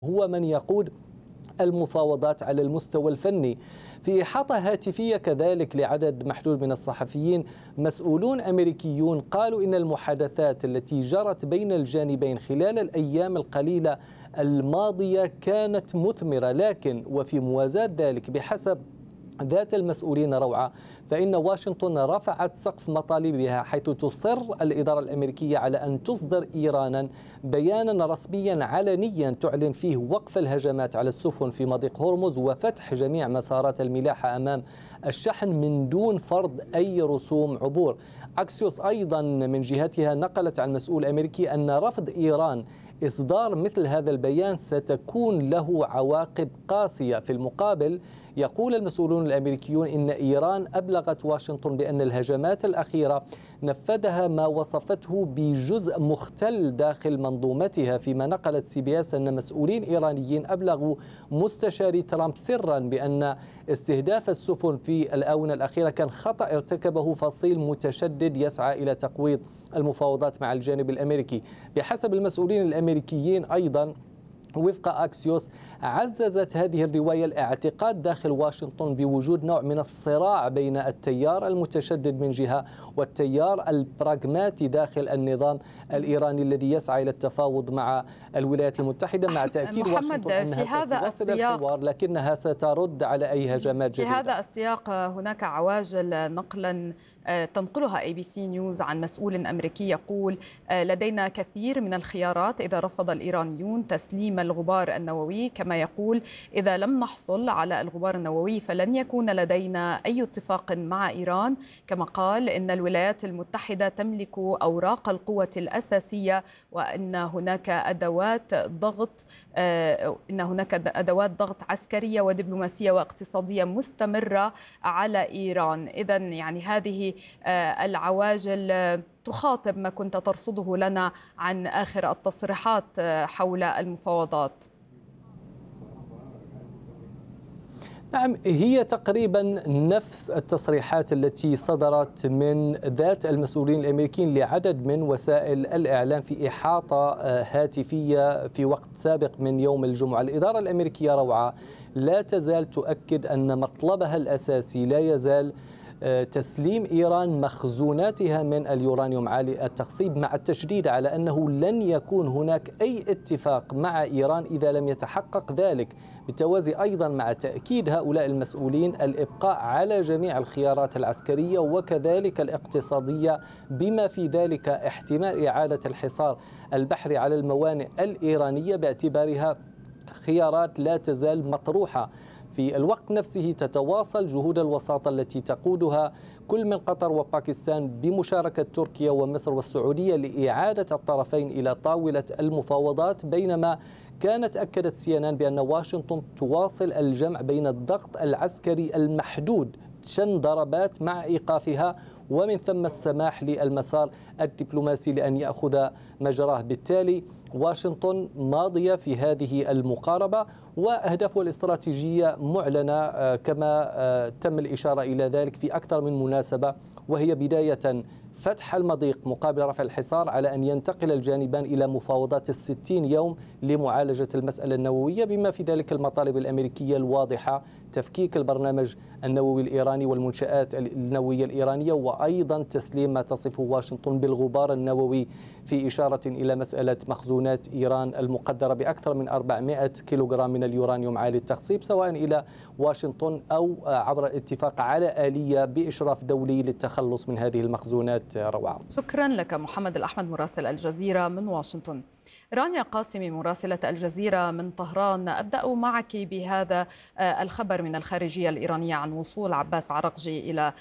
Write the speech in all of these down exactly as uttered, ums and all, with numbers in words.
هو من يقود المفاوضات على المستوى الفني. في إحاطة هاتفية كذلك لعدد محدود من الصحفيين، مسؤولون أمريكيون قالوا إن المحادثات التي جرت بين الجانبين خلال الأيام القليلة الماضية كانت مثمرة، لكن وفي موازاة ذلك بحسب ذات المسؤولين روعة، فإن واشنطن رفعت سقف مطالبها، حيث تصر الإدارة الأمريكية على أن تصدر إيرانا بيانا رسميا علنيا تعلن فيه وقف الهجمات على السفن في مضيق هرمز وفتح جميع مسارات الملاحة أمام الشحن من دون فرض أي رسوم عبور. أكسيوس أيضا من جهتها نقلت عن مسؤول أمريكي أن رفض إيران إصدار مثل هذا البيان ستكون له عواقب قاسية. في المقابل يقول المسؤولون الأمريكيون إن إيران أبلغت واشنطن بأن الهجمات الأخيرة نفذها ما وصفته بجزء مختل داخل منظومتها، فيما نقلت سي بي اس أن مسؤولين إيرانيين أبلغوا مستشاري ترامب سرا بأن استهداف السفن في الآونة الأخيرة كان خطأ ارتكبه فصيل متشدد يسعى إلى تقويض المفاوضات مع الجانب الأمريكي. بحسب المسؤولين الأمريكيين أيضا وفق أكسيوس، عززت هذه الرواية الاعتقاد داخل واشنطن بوجود نوع من الصراع بين التيار المتشدد من جهة والتيار البراغماتي داخل النظام الإيراني الذي يسعى إلى التفاوض مع الولايات المتحدة، مع تأكيد واشنطن أنها ستواصل الحوار لكنها سترد على أي هجمات جديدة. في هذا السياق هناك عواجل نقلا تنقلها اي بي سي نيوز عن مسؤول أمريكي يقول: لدينا كثير من الخيارات إذا رفض الإيرانيون تسليم الغبار النووي. كما يقول: إذا لم نحصل على الغبار النووي فلن يكون لدينا أي اتفاق مع إيران. كما قال إن الولايات المتحدة تملك أوراق القوة الأساسية، وأن هناك أدوات ضغط إن هناك أدوات ضغط عسكرية ودبلوماسية واقتصادية مستمرة على إيران. إذن يعني هذه العواجل تخاطب ما كنت ترصده لنا عن آخر التصريحات حول المفاوضات. نعم، هي تقريبا نفس التصريحات التي صدرت من ذات المسؤولين الأمريكيين لعدد من وسائل الإعلام في إحاطة هاتفية في وقت سابق من يوم الجمعة. الإدارة الأمريكية روعة لا تزال تؤكد أن مطلبها الأساسي لا يزال تسليم إيران مخزوناتها من اليورانيوم عالي التخصيب، مع التشديد على أنه لن يكون هناك أي اتفاق مع إيران إذا لم يتحقق ذلك. بالتوازي أيضا مع تأكيد هؤلاء المسؤولين الإبقاء على جميع الخيارات العسكرية وكذلك الاقتصادية، بما في ذلك احتمال إعادة الحصار البحري على الموانئ الإيرانية باعتبارها خيارات لا تزال مطروحة. في الوقت نفسه تتواصل جهود الوساطة التي تقودها كل من قطر وباكستان بمشاركة تركيا ومصر والسعودية لإعادة الطرفين إلى طاولة المفاوضات، بينما كانت أكدت سي إن إن بأن واشنطن تواصل الجمع بين الضغط العسكري المحدود شن ضربات مع إيقافها، ومن ثم السماح للمسار الدبلوماسي لأن يأخذ مجراه. بالتالي واشنطن ماضية في هذه المقاربة وأهدافها الاستراتيجية معلنة كما تم الإشارة إلى ذلك في أكثر من مناسبة، وهي بداية فتح المضيق مقابل رفع الحصار على أن ينتقل الجانبان إلى مفاوضات الستين يوم لمعالجة المسألة النووية، بما في ذلك المطالب الأمريكية الواضحة: تفكيك البرنامج النووي الإيراني والمنشآت النووية الإيرانية، وأيضا تسليم ما تصفه واشنطن بالغبار النووي، في إشارة إلى مسألة مخزونات إيران المقدرة بأكثر من أربعمائة كيلوغرام من اليورانيوم عالي التخصيب، سواء إلى واشنطن أو عبر الاتفاق على آلية بإشراف دولي للتخلص من هذه المخزونات. روعة، شكرا لك محمد الأحمد مراسل الجزيرة من واشنطن. رانيا قاسمي مراسلة الجزيرة من طهران، أبدأ معك بهذا الخبر من الخارجية الإيرانية عن وصول عباس عرقجي إلى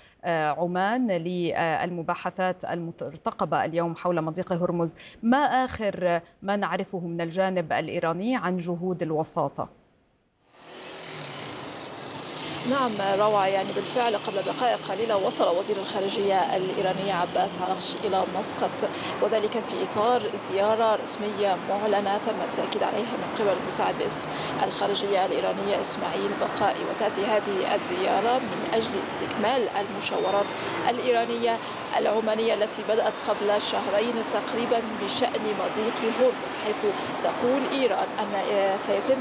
عمان للمباحثات المرتقبة اليوم حول مضيق هرمز. ما آخر ما نعرفه من الجانب الإيراني عن جهود الوساطة؟ نعم روعة، يعني بالفعل قبل دقائق قليلة وصل وزير الخارجية الإيراني عباس عراغشي إلى مسقط، وذلك في إطار زيارة رسمية معلنة تم التأكيد عليها من قبل المساعد باسم الخارجية الإيرانية إسماعيل بقائي. وتأتي هذه الزيارة من أجل استكمال المشاورات الإيرانية العمانية التي بدأت قبل شهرين تقريبا بشأن مضيق هرمز، حيث تقول إيران أن سيتم